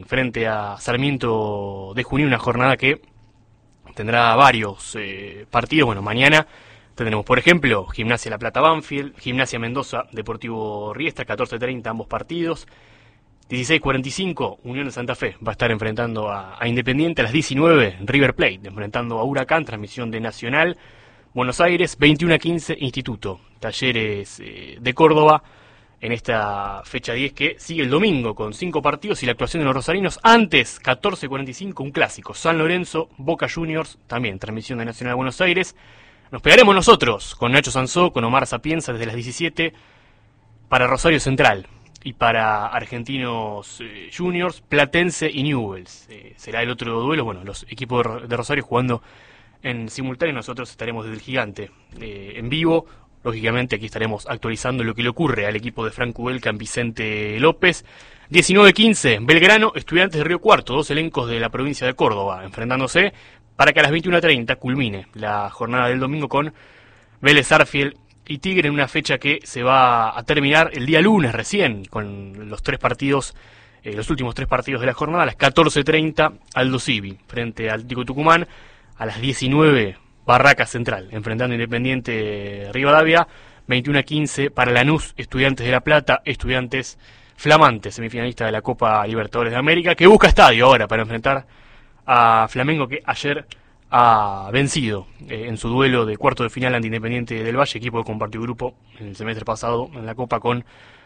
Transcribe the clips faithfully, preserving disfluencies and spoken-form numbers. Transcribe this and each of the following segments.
frente a Sarmiento de Junín, una jornada que tendrá varios eh, partidos. Bueno, mañana tendremos, por ejemplo, Gimnasia La Plata Banfield, Gimnasia Mendoza Deportivo Riestra, catorce treinta ambos partidos. dieciséis cuarenta y cinco, Unión de Santa Fe va a estar enfrentando a, a Independiente. A las diecinueve, River Plate enfrentando a Huracán, transmisión de Nacional. Buenos Aires, veintiuno a quince, Instituto Talleres eh, de Córdoba, en esta fecha diez que sigue el domingo con cinco partidos y la actuación de los rosarinos. Antes, catorce cuarenta y cinco, un clásico, San Lorenzo, Boca Juniors, también transmisión de Nacional Buenos Aires. Nos pegaremos nosotros con Nacho Sansó, con Omar Sapienza desde las diecisiete para Rosario Central y para Argentinos eh, Juniors, Platense y Newell's. Eh, será el otro duelo. Bueno, los equipos de, de Rosario jugando en simultáneo, nosotros estaremos desde el Gigante eh, en vivo. Lógicamente aquí estaremos actualizando lo que le ocurre al equipo de Franco Belcan, Vicente López. diecinueve quince, Belgrano, Estudiantes de Río Cuarto, dos elencos de la provincia de Córdoba enfrentándose para que a las veintiuno treinta culmine la jornada del domingo con Vélez Arfiel y Tigre, en una fecha que se va a terminar el día lunes recién, con los tres partidos, eh, los últimos tres partidos de la jornada. A las catorce treinta, Aldo Civi frente al Atlético Tucumán. A las diecinueve, Barraca Central enfrentando a Independiente Rivadavia. veintiuno a quince para Lanús, Estudiantes de La Plata, Estudiantes flamante, semifinalista de la Copa Libertadores de América, que busca estadio ahora para enfrentar a Flamengo, que ayer ha vencido eh, en su duelo de cuarto de final ante Independiente del Valle, equipo que compartió grupo en el semestre pasado en la Copa con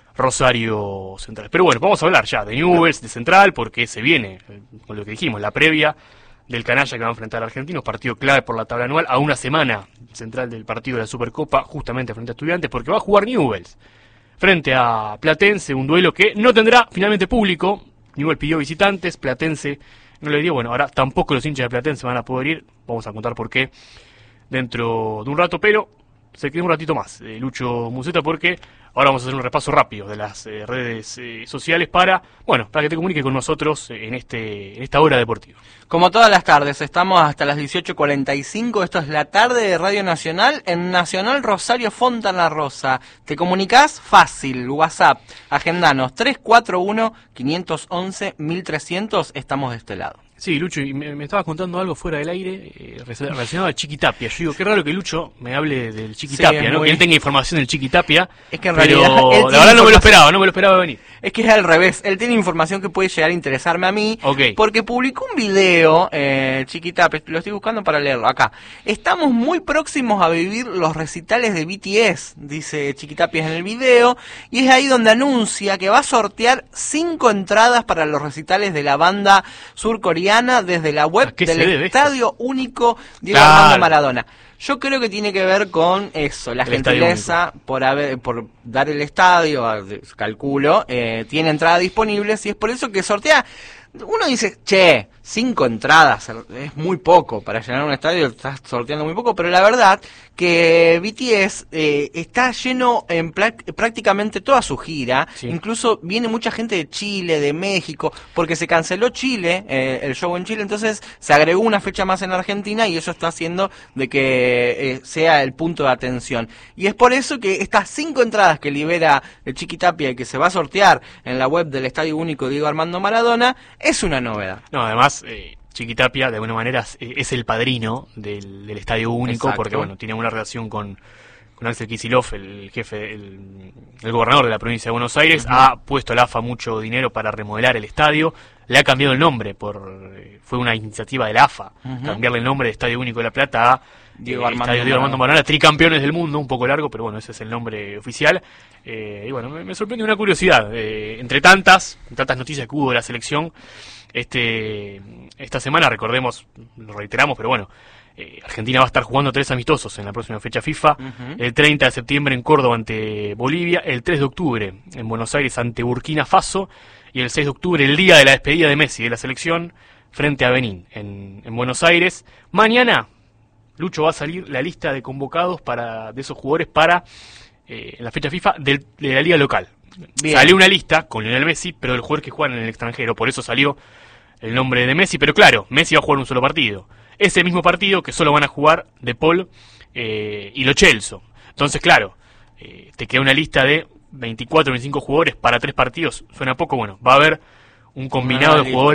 Rosario Central. Pero bueno, vamos a hablar ya de Newell's, de Central, porque se viene, eh, con lo que dijimos, la previa del canalla que va a enfrentar a Argentinos, partido clave por la tabla anual, a una semana central del partido de la Supercopa, justamente frente a Estudiantes, porque va a jugar Newell's frente a Platense, un duelo que no tendrá finalmente público. Newell's pidió visitantes, Platense no le dio. Bueno, ahora tampoco los hinchas de Platense van a poder ir, vamos a contar por qué dentro de un rato, pero se queda un ratito más eh, Lucho Musetta, porque ahora vamos a hacer un repaso rápido de las eh, redes eh, sociales para, bueno, para que te comuniques con nosotros eh, en este en esta hora deportiva. Como todas las tardes, estamos hasta las dieciocho cuarenta y cinco, esto es la tarde de Radio Nacional, en Nacional Rosario Fontana Rosa. ¿Te comunicás? Fácil, WhatsApp, agendanos tres cuatro uno, cinco once, mil trescientos, estamos de este lado. Sí, Lucho, y me, me estabas contando algo fuera del aire eh, relacionado al Chiquitapia. Yo digo, qué raro que Lucho me hable del Chiquitapia, sí, ¿no? Muy... Que él tenga información del Chiquitapia. Es que en pero realidad la verdad información... no me lo esperaba, no me lo esperaba venir. Es que es al revés, él tiene información que puede llegar a interesarme a mí, okay, porque publicó un video, eh, Chiquitapia, lo estoy buscando para leerlo acá. Estamos muy próximos a vivir los recitales de B T S, dice Chiquitapia en el video, y es ahí donde anuncia que va a sortear cinco entradas para los recitales de la banda surcoreana desde la web del Estadio esto? Único Diego claro. Armando Maradona. Yo creo que tiene que ver con eso, la el gentileza por haber por dar el estadio, calculo, eh, tiene entradas disponibles y es por eso que sortea. Uno dice, che, cinco entradas, es muy poco para llenar un estadio, estás sorteando muy poco, pero la verdad que B T S eh, está lleno en prácticamente toda su gira, sí. Incluso viene mucha gente de Chile, de México, porque se canceló Chile, eh, el show en Chile, entonces se agregó una fecha más en Argentina y eso está haciendo de que eh, sea el punto de atención. Y es por eso que estas cinco entradas que libera el Chiquitapia y que se va a sortear en la web del Estadio Único Diego Armando Maradona, es una novedad. No, además, eh, Chiquitapia, de alguna manera, es, es el padrino del, del Estadio Único. Exacto. Porque, bueno, tiene una relación con, con Axel Kicillof, el jefe, el, el gobernador de la provincia de Buenos Aires. Uh-huh. Ha puesto a la A F A mucho dinero para remodelar el estadio. Le ha cambiado el nombre, por eh, fue una iniciativa de la A F A, uh-huh, cambiarle el nombre de Estadio Único de La Plata a Diego eh, Armando Estadio Diego Armando Maradona, tricampeones del mundo, un poco largo, pero bueno, ese es el nombre oficial. Eh, y bueno, me, me sorprende una curiosidad, eh, entre tantas, tantas noticias que hubo de la selección este esta semana, recordemos, lo reiteramos, pero bueno, eh, Argentina va a estar jugando tres amistosos en la próxima fecha FIFA, uh-huh, el treinta de septiembre en Córdoba ante Bolivia, el tres de octubre en Buenos Aires ante Burkina Faso, y el seis de octubre, el día de la despedida de Messi de la selección, frente a Benín en, en Buenos Aires. Mañana, Lucho, va a salir la lista de convocados para de esos jugadores para eh, la fecha FIFA del, de la liga local. Bien. Salió una lista con Lionel Messi, pero del jugador que juega en el extranjero, por eso salió el nombre de Messi, pero claro, Messi va a jugar un solo partido. Ese mismo partido que solo van a jugar De Paul eh, y Lo Celso. Entonces, claro, eh, te queda una lista de veinticuatro o veinticinco jugadores para tres partidos. Suena poco, bueno, va a haber un combinado Ah, de listo. jugadores